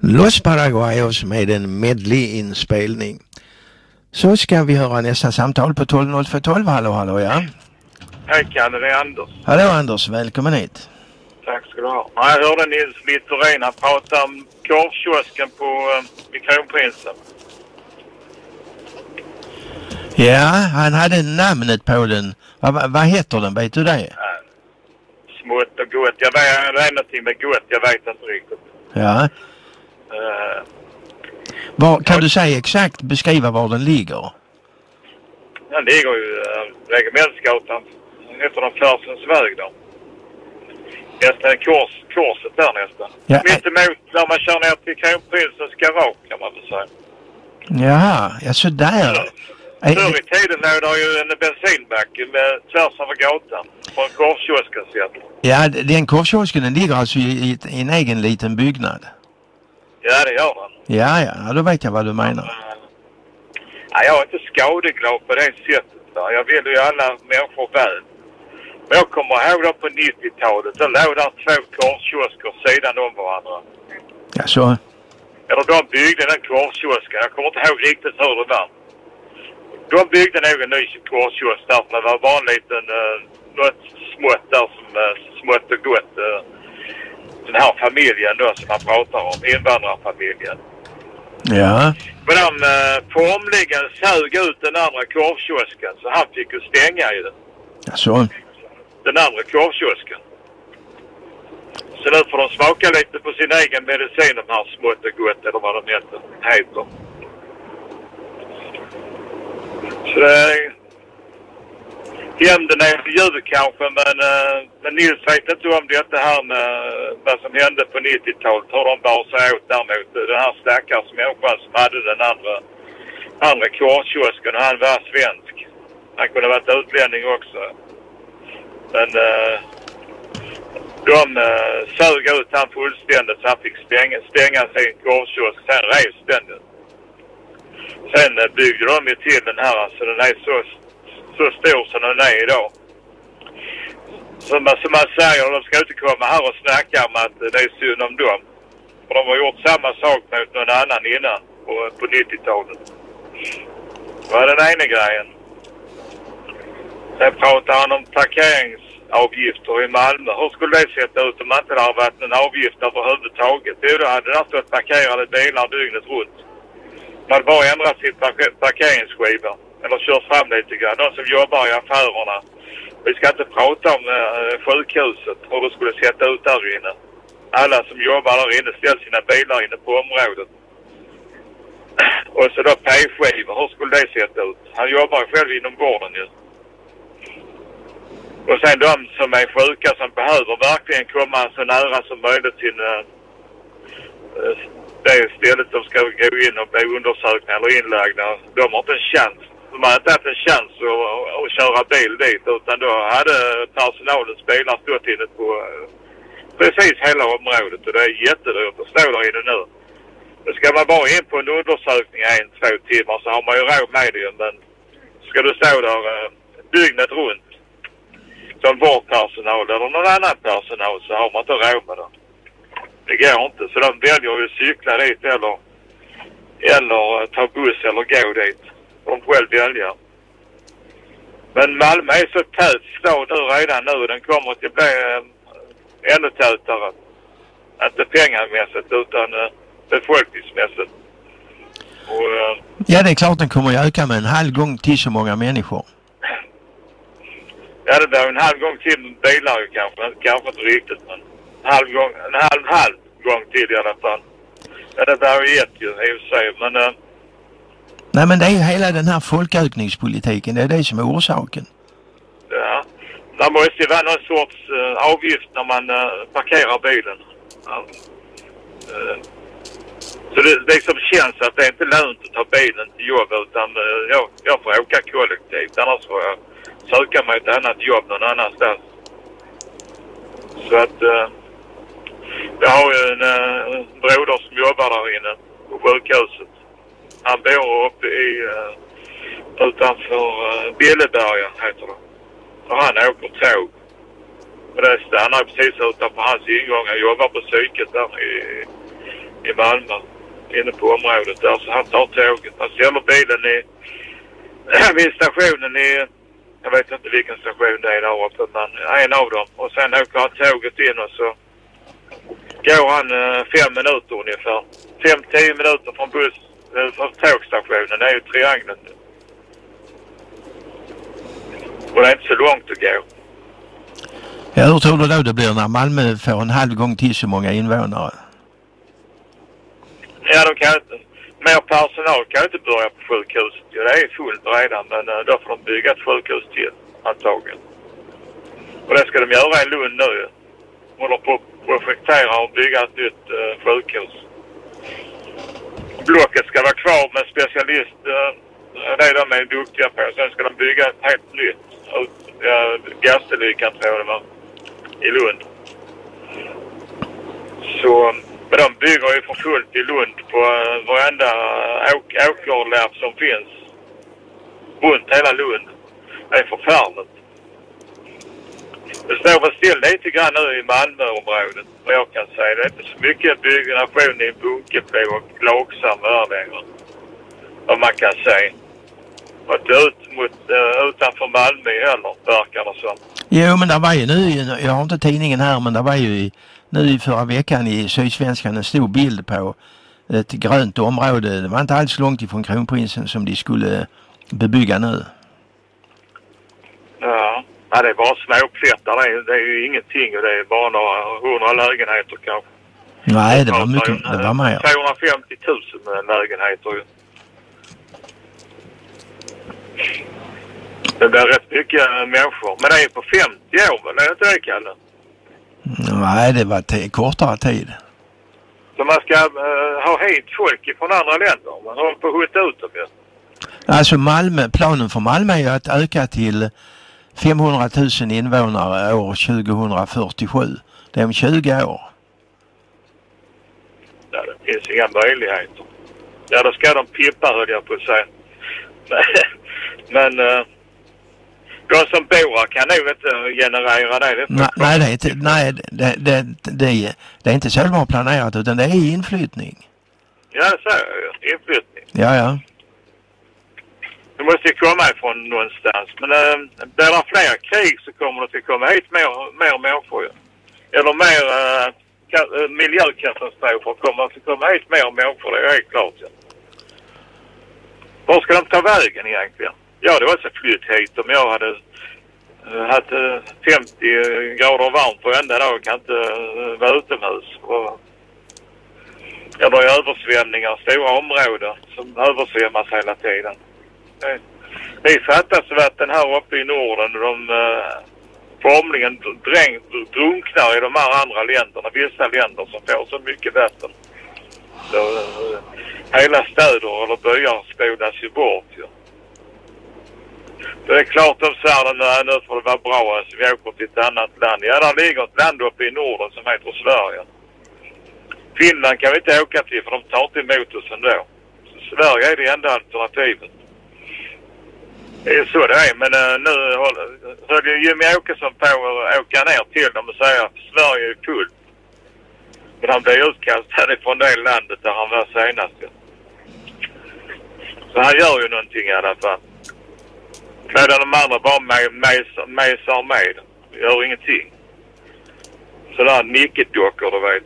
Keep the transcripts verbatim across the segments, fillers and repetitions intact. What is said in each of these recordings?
Los Paraguayos med en medley-inspelning. Så ska vi höra nästa samtal på tolv noll två tolv. Hallå, hallå, ja. Hej Kalle, det är Anders. Hallå Anders, välkommen hit. Tack ska du ha. Jag hörde Nils Littorin, han pratade om korvkiosken på uh, Kronprinsen. Ja, han hade namnet på den. Vad, vad heter den, vet du det? Uh, smått och gott. Jag vet, det är någonting med gott, jag vet inte riktigt. Ja. Uh, var, kan du säga exakt, beskriva var den ligger? Den ligger ju uh, Regementsgatan. Efter den Försens väg då. Nästan kors, korset där nästan. Ja, mitt emot när man kör ner till Kronprinsens garage kan man väl säga. Jaha, ja så där. Förr i tiden låg det ju en bensinback med tvärs över gatan. Från korvkiosken sett. Ja, den korvkiosken den ligger alltså i, i en egen liten byggnad. Ja, det gör den. Ja, ja, då vet jag vad du menar. Ja, jag är inte skadeglad på det sättet. Va? Jag vill ju alla människor väl. Men jag kommer ihåg då på nittiotalet. Då låg där två korvkiosker sidan om varandra. Ja, så. Eller de byggde den korvkiosken. Jag kommer inte ihåg riktigt hur det var. De byggde nog en ny korvkiosk där. Det var bara en liten, uh, något smått där som uh, smått och gott. Uh, den här familjen då som man pratar om. Invandrarfamiljen. Ja. Men de uh, formligen sög ut den andra korvkiosken. Så han fick ju stänga ju den. Ja, så. Den andra korvkiosken. Så nu får de smaka lite på sin egen medicin, de här smått och gott eller vad de heter. heter. Så det hämnden är ljud kanske, men, uh, men Nils vet inte om det här med vad som hände på nittiotalet. Hur de bar sig åt däremot den här stackars människan som hade den andra, andra korvkiosken och han var svensk. Han kunde ha varit utlänning också. Men uh, de uh, sög ut han fullständigt så han fick stänga, stänga sin korvkiosk. Sen revs den. Sen uh, byggde de ju till den här. Alltså den är så, så stor som den är idag. Som, som man säger, de ska inte komma här och snacka om att det är synd om dem. För de har gjort samma sak mot någon annan innan på, på nittiotalet. Det var den ena grejen. Sen pratar han om parkeringsavgifter i Malmö. Hur skulle det sett ut om inte det har varit en avgift överhuvudtaget? Jo, då hade det stått parkerade bilar dygnet runt. Man hade bara ändrat sitt park- parkeringsskiva. Eller kört fram lite grann. De som jobbar i affärerna. Vi ska inte prata om eh, sjukhuset. Hur det skulle sett ut där inne. Alla som jobbar där inne ställer sina bilar inne på området. Och så då p-skivor. Hur skulle det sett ut? Han jobbar själv inom vården ju. Och sen de som är sjuka som behöver verkligen komma så nära som möjligt till uh, det stället de ska gå in och bli undersökna eller inlagda. De har inte en chans. De har inte haft en chans att, att köra bil dit utan då hade personalens bilar stått inne på uh, precis hela området och det är jättedyrt att stå där inne nu. Då ska man bara in på en undersökning en, två timmar så har man ju råd med det men ska du stå där uh, dygnet runt som vårdpersonal eller någon annan personal så har man inte råd med det. Det går inte. Så de väljer ju cykla dit eller, eller ta buss eller gå dit. De själv väljer. Men Malmö är så tät stad nu redan nu. Den kommer att bli äh, ännu tätare. Inte pengamässigt utan äh, befolkningsmässigt. Och, äh, ja, det är klart den kommer att öka med en halv gång till så många människor. Ja, det blir en halv gång till bilar ju kanske. Kanske inte riktigt, men en halv gång, en halv, halv gång till i alla fall. Ja, det blir ju ett ju, i och för sig, men... Uh... Nej, men det är ju hela den här folkökningspolitiken, det är det som är orsaken. Ja, det måste ju vara någon sorts uh, avgift när man uh, parkerar bilen. Ja. Uh, så det liksom känns att det är inte lönt att ta bilen till jobb, utan uh, jag, jag får åka kollektivt, annars får jag söka mig ett annat jobb någon annanstans. Så att uh, jag har ju en uh, broder som jobbar där inne på sjukhuset. Han bor uppe i uh, utanför uh, Billeberga heter det. Och han åker tåg. Och det stannar precis utanför hans ingång. Han jobbar på psyket där i, i Malmö. Inne på området där, så han tar tåget. Han ställer bilen i vid stationen i, jag vet inte vilken station det är där uppe, men en av dem. Och sen åker han tåget in och så går han eh, fem minuter ungefär. Fem, tio minuter från buss, eh, från tågstationen. Det är ju triangeln. Och det är inte så långt att gå. Ja, hur tror du då det blir när Malmö får en halv gång till så många invånare? Ja, de kan inte. Mer personal kan inte börja på sjukhuset. Ja, det är fullt redan, men uh, då får de bygga ett sjukhus till, antagligen. Och det ska de göra i Lund nu. De håller på att projektera och bygga ett nytt uh, sjukhus. Blocket ska vara kvar med specialist. Uh, det är de är duktiga på. Sen ska de bygga ett helt nytt. Uh, Gastelykan tror jag det var. I Lund. Så... Men de bygger ju för fullt i Lund på uh, varenda åk åkerlärp som finns runt hela Lund. Det är förfärligt. Det står väl still lite grann nu i Malmöområdet, vad jag kan säga. Det är inte så mycket byggnation i Bunkeflo och Lagsam här längre. Vad man kan säga. Och ut mot, uh, utanför Malmö heller, verkar det som. Jo, men det var ju nu, jag har inte tidningen här, men det var ju i nu i förra veckan i Sydsvenskan en stor bild på ett grönt område. Det var inte alls långt ifrån Kronprinsen som de skulle bebygga nu. Ja, ja det är bara småplättar. Det är, det är ju ingenting och det är bara några hundra lägenheter kanske. Nej, det var mycket, det var mer. tvåhundrafemtio tusen lägenheter. Det blir rätt mycket människor. Men det är på femtio år, men det är inte det, Kalle? Nej, det var t- kortare tid. Så man ska uh, ha hit folk från andra länder. Man håller på att skjuta ut dem ju. Alltså Malmö, planen för Malmö är ju att öka till femhundratusen invånare år tjugohundrafyrtiosju. Det är om tjugo år. Ja, det finns inga möjligheter. Ja, då ska de pippa, höll jag på att säga. Men... Uh, de som bor här kan nog inte generera det. det nej, nej, det är inte, nej det, det, det, det är inte så de har planerat, utan det är inflyttning. Ja, det säger jag. Inflyttning. Ja, ja. Det måste ju komma ifrån någonstans. Men äh, blir det fler krig så kommer det att komma hit mer, mer människor. Eller mer äh, miljökatastrofer kommer att komma hit mer människor. Det är helt klart. Ja. Var ska de ta vägen egentligen? Ja, det var så flytt hit om jag hade uh, haft uh, femtio grader varmt varenda dag, kan inte uh, vara utomhus. Och, eller översvämningar, stora områden som översvämmas hela tiden. Det, det fattas vatten här uppe i Norden. De uh, formligen dräng, drunknar i de här andra länderna, vissa länder som får så mycket vatten. Så, uh, hela städer eller byar spolas ju bort ju. Det är klart de säger att nu får det vara bra att vi åker till ett annat land. Ja, där ligger ett land uppe i Norden som heter Sverige. Finland kan vi inte åka till för de tar inte emot oss ändå. Så Sverige är det enda alternativet. Det är så det är, men uh, nu höll ju Jimmy Åkesson på att åka ner till dem och säga att Sverige är fullt. Men han blev utkastad från det landet där han var senast. Så han gör ju någonting i alla fall. Medan de andra bara mejsar med, med. Gör ingenting. Sådär nickedockor, du vet.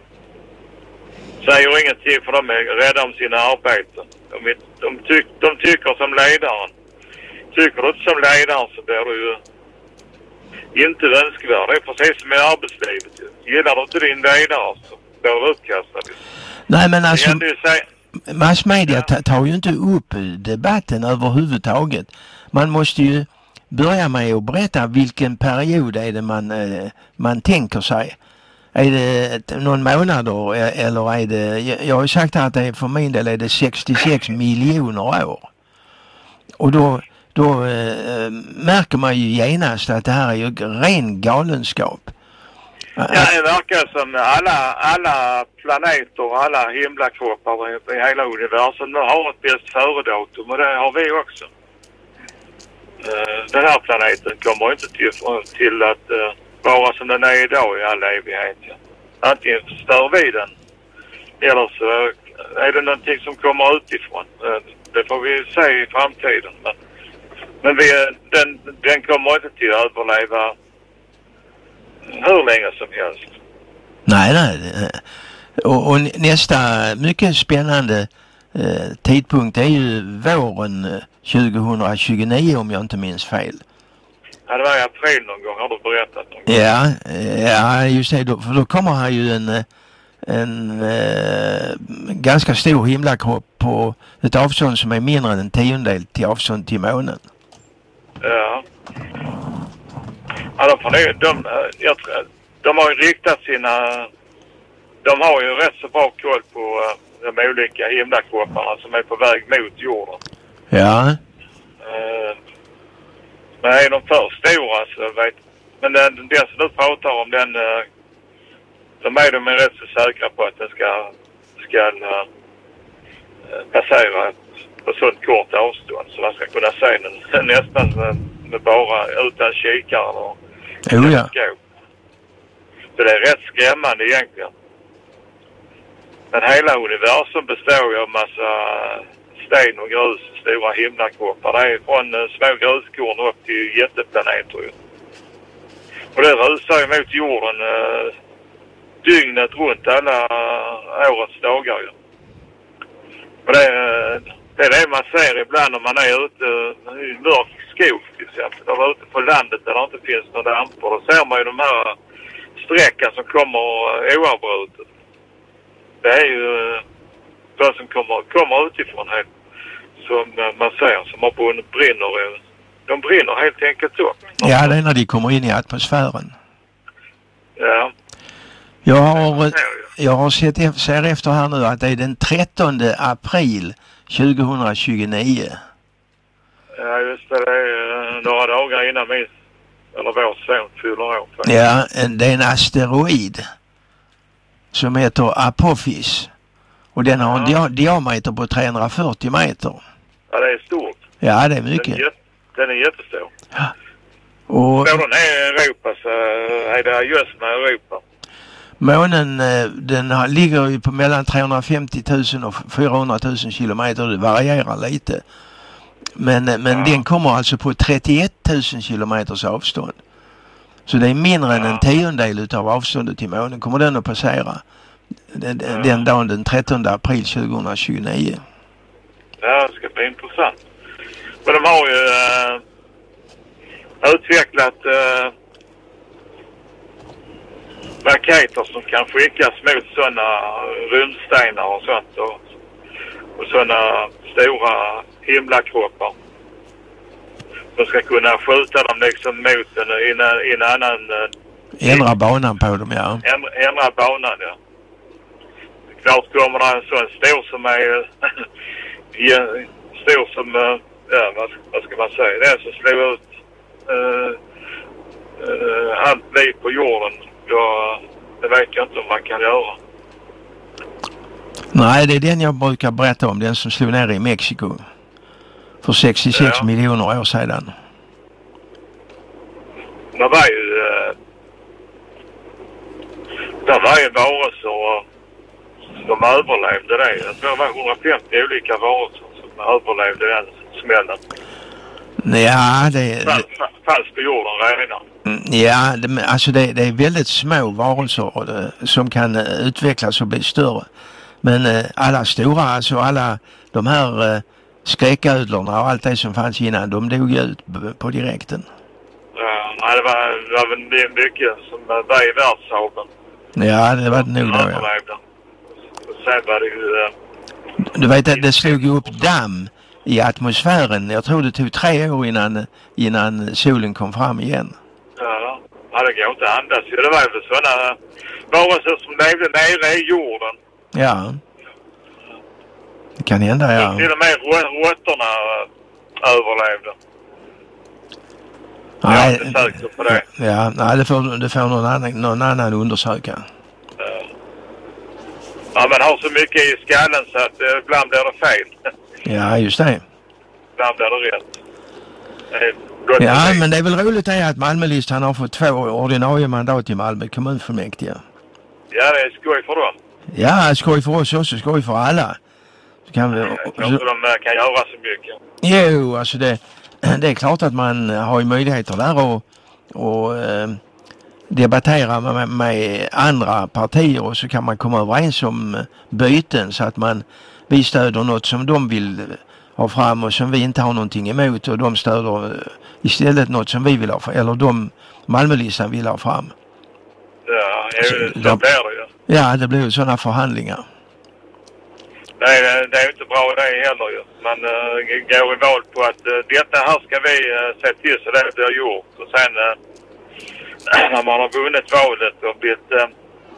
Säger ingenting för de är rädda om sina arbeten. De, de, tyck, de tycker som ledaren. Tycker du inte som ledaren så blir du ju inte önskvärd. Det är precis som i arbetslivet. Gillar du inte din ledare så blir du utkastad. Nej, men alltså... Säga, massmedia tar ju inte upp debatten överhuvudtaget. Man måste ju börja med att berätta vilken period är det man, man tänker sig. Är det någon månad då, eller är det, jag har ju sagt att det är, för min del är det sextiosex miljoner år. Och då, då äh, märker man ju genast att det här är ju ren galenskap. Ja, det verkar som alla, alla planeter och alla himlakroppar i hela universum har ett bäst före-datum och det har vi också. Den här planeten kommer inte till, till att uh, vara som den är idag i all evighet. Antingen stör vi den Eller så är det någonting som kommer utifrån. Det får vi se i framtiden. Men, men vi, den, den kommer inte till att överleva hur länge som helst. Nej, nej. Och, och nästa mycket spännande eh, tidpunkt är ju våren eh, tjugohundratjugonio om jag inte minns fel. Ja, det var i april någon gång, har du berättat någon gång? Ja, ja just det. Då, för då kommer här ju en, en eh, ganska stor himlakropp på ett avstånd som är mindre än en tiondel till avstånd till månen. Ja. Ja, de, får nu, de, jag, de har ju riktat sina... De har ju rätt så bra koll på de olika himlakropparna som är på väg mot jorden. Ja. Uh, men är de för stora så vet... Men den, den som du pratar om, den... Uh, de är de är rätt så säkra på att den ska, ska uh, passera på sånt kort avstånd. Så man ska kunna se den nästan med, med bara utan kikare och oh, ja. Så det är rätt skrämmande egentligen. Men hela universum består ju av massa sten och grus, stora himlakroppar. Det är från uh, små gruskorn upp till jätteplaneter. Och det rusar ju mot jorden uh, dygnet runt alla uh, årets dagar. Ju. Och det, uh, det är det man ser ibland när man är ute uh, i mörk skog till exempel. Eller ute på landet där det inte finns några dampor. Då ser man ju de här sträckan som kommer uh, oavbrutet. Det är ju de som kommer, kommer utifrån här som man ser, som har brunnit, brinner. De brinner helt enkelt upp. Ja, det är när de kommer in i atmosfären. Ja. Jag har, jag har sett ser efter här nu att det är den trettonde april tjugohundratjugonio. Ja, just det. Det är några dagar innan min, eller vår son fyller år. Ja, det är en asteroid som heter Apophis. Och den har en ja. dia- diameter på trehundrafyrtio meter. Ja, det är stort. Ja, det är mycket. Den är, jätt- den är jättestor. Ja. Och så den är i Europa så är det just med Europa. Månen den har, ligger ju på mellan trehundrafemtiotusen och fyrahundratusen kilometer. Det varierar lite. Men, men ja. den kommer alltså på trettioettusen kilometers avstånd. Så det är mindre ja. än en tiondel utav avståndet till månen. Kommer den att passera den, ja. den dagen den trettonde april tjugohundratjugonio. Ja, det ska bli intressant. Men de har ju äh, utvecklat äh, raketer som kan skickas mot sådana rymdstenar och sånt. Och, och sådana stora himlakroppar. De ska kunna skjuta dem liksom mot en, i, en, i en annan... Ändra banan på dem, ja. Ändra, ändra banan, ja. Klart kommer det en sån stor som är... stor som... Ja, vad, vad ska man säga? Den som slår ut uh, uh, allt liv på jorden. Ja, det vet jag inte om man kan göra. Nej, det är den jag brukar berätta om. Den som slog ner i Mexiko. För sextiosex ja. miljoner år sedan. Det var ju... Uh, det var ju varelser som överlevde det. Jag tror det var hundrafemtio olika varelser som överlevde den smällen. Ja, det... Fast, fast på jorden redan. Ja, det, alltså det, det är väldigt små varelser och det, som kan uh, utvecklas och bli större. Men uh, alla stora, alltså alla de här... Uh, skräcködlorna och allt det som fanns innan, de dog ut på direkten. Ja, nej, det var, det var väl mycket som var i världshaven. Ja, det var det nog då, ja. Och sen var det ju... Äh, du vet att det slog ju upp damm i atmosfären. Jag tror det tog tre år innan, innan solen kom fram igen. Ja, det går inte att andas. Det var ju sådana varelser som levde nere i jorden. Ja. Det kan hända, ja. Till och med råttorna överlevde. Nej, jag är inte säker på det. Ja, nej, det får, det får någon, annan, någon annan undersöka. Ja. Ja, man har så mycket i skallen så att eh, ibland blir det fel. Ja, just det. Ibland blir det rätt. Det ja, det. Men det är väl roligt det att Malmölistan har fått två ordinarie mandat i Malmö kommunfullmäktige. Ja, det är skoj för dem. Ja, skoj för oss också, skoj för alla. Så kan vi, Jag tror inte de kan göra så mycket. Jo, alltså det, det är klart att man har ju möjligheter där och, och eh, debattera med, med andra partier och så kan man komma överens om byten så att man, vi stöder något som de vill ha fram och som vi inte har någonting emot och de stöder istället något som vi vill ha fram, eller de Malmölistan vill ha fram. Ja, Så, så de, blir det ju. Ja, det blir ju sådana förhandlingar. Nej, det är inte bra det heller ju. Man uh, går i val på att uh, detta här ska vi uh, se till så det blir gjort. Och sen uh, när man har vunnit valet och blivit uh,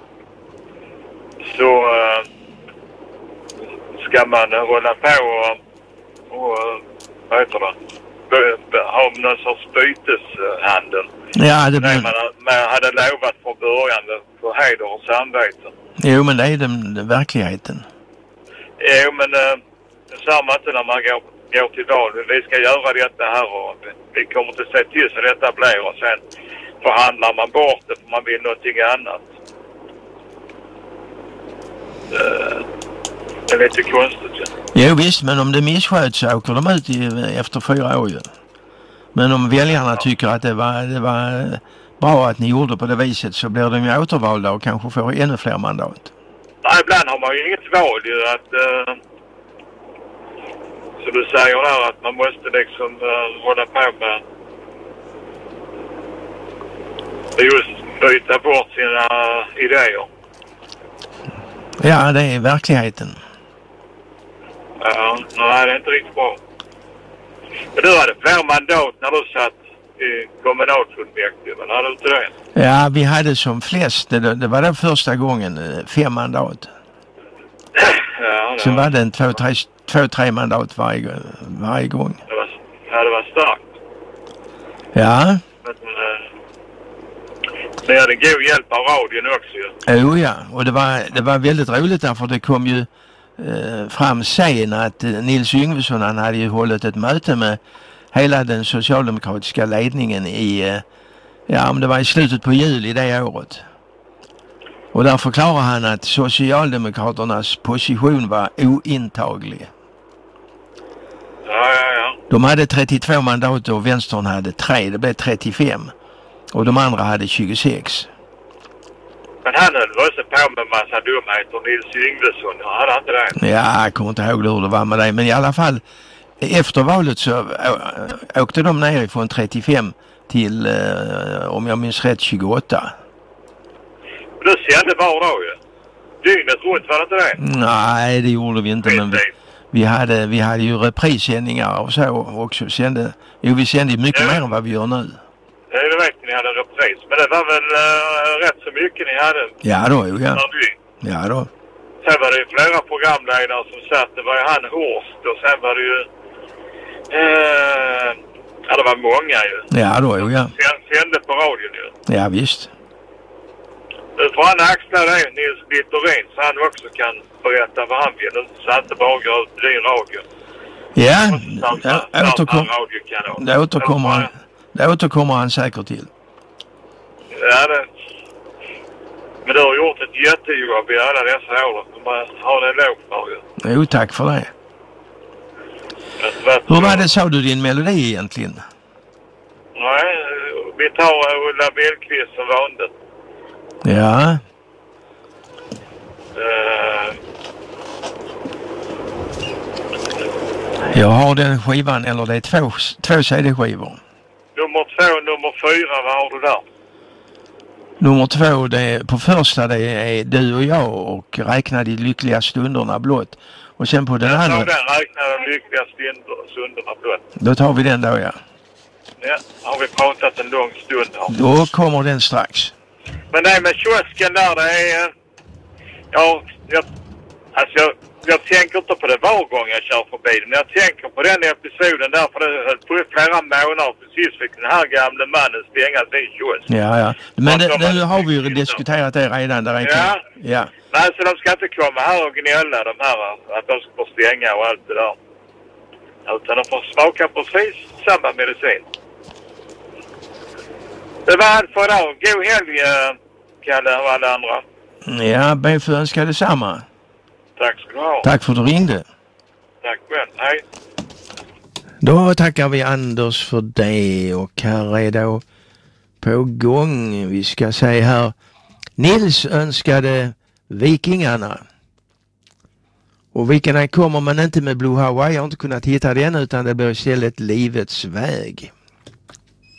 så uh, ska man uh, hålla på och, och uh, vad heter det? Be, be, ha någon sorts byteshandel. Ja, det blir... man, man hade lovat från början för heder och samvete. Jo, men det är den, den verkligheten. Jo, men äh, det samma inte när man går, går till val. Vi ska göra detta här och vi kommer att se till så detta blir och sen förhandlar man bort det för man vill någonting annat. Äh, det är lite konstigt. Ja. Jo visst, men om det missköts så åker de ut i, efter fyra år ju. Men om väljarna tycker att det var, det var bra att ni gjorde på det viset så blir de ju återvalda och kanske får ännu fler mandat. Nej, ibland har man ju inget val ju att uh, så du säger där att man måste liksom uh, hålla på med just byta bort sina uh, idéer. Ja, det är verkligheten. Ja, nej det är inte riktigt bra. Men du hade fler mandat när du satt i kommunalfullmäktige, men hade du inte det? Ja, vi hade som flest, det, det var den första gången, fem mandat. Ja, Sen var... var det en två, tre, två, tre mandat varje, varje gång. Det var, ja, det var starkt. Ja. Men äh, ni hade god hjälp av radion också ju. Jo ja, och det var, det var väldigt roligt därför det kom ju eh, fram sen att eh, Nils Yngvesson han hade ju hållit ett möte med hela den socialdemokratiska ledningen i, eh, ja om det var i slutet på juli det året. Och där förklarar han att Socialdemokraternas position var ointaglig. Ja, ja, ja. De hade trettiotvå mandat och vänstern hade tre, det blev trettiofem. Och de andra hade tjugosex. Men han höll också på med en massa dumheter, Nils Yngvesson. Ja, hade han inte det? Ja, jag kommer inte ihåg hur det var med det. Men i alla fall, efter valet så å- åkte de ner från trettiofem till, eh, om jag minns rätt, tjugoåtta. Du sände var dag ju. Dygnet runt var det inte det? Nej, det gjorde vi inte. Men vi, vi, hade, vi hade ju reprissändningar och så också. Sände, jo, vi sände mycket ja. mer än vad vi gör nu. Ja, det vet ni hade repris. Men det var väl uh, rätt så mycket ni hade. Ja då, jo, ja. Ja då. Sen var det ju flera programledare som satt. Det var ju han Horst och sen var det ju... Uh, ja, det var många ju. Ja då, jo, ja. Sen sände på radion ju. Ja, visst. Nu får han axla det, Nils Littorin, så han också kan berätta vad han vill. Så han inte bara går ut i din radio. Ja, det det återkom, det återkommer han. Det återkommer han säkert till. Ja, det. Men du har gjort ett jättejobb i alla dessa år. Man har det lågt för ju. Jo, tack för det. Hur var det, sa du din melodi egentligen? Nej, vi tar Ulla Billqvist som vanligt. Ja. Uh. Jag har den skivan, eller det är två, två C D-skivor. Nummer två och nummer fyra, vad har du där? Nummer två, det är, på första det är Du och jag och Räkna de lyckliga stunderna blott. Och sen på den jag andra... Jag den, Räkna de lyckliga stunderna blott. Då tar vi den då, ja. Ja, har vi pratat en lång stund här. Då kommer den strax. Men nej, med kiosken där, det är... Ja, jag... Alltså, jag, jag tänker inte på det var gång jag kör förbi. Men jag tänker på den episoden där, för det höll på flera månader. Precis fick den här gamla mannen stänga sin kiosk. Ja, ja. Men det, nu har vi ju diskuterat det redan. Där ja. ja. Nej, så de ska inte komma här och gnälla, de här, att de ska få stänga och allt det där. Utan de får smaka precis samma medicin. Det var allt för idag. God helg, Kalle och alla andra. Ja, be för önska detsamma. Tack ska du ha. Tack för att du ringde. Tack själv. Hej. Då tackar vi Anders för det, och här är då på gång, vi ska se här, Nils önskade Vikingarna. Och Vikingarna kommer man inte med Blue Hawaii, jag har inte kunnat hitta den, utan det blir istället Livets väg.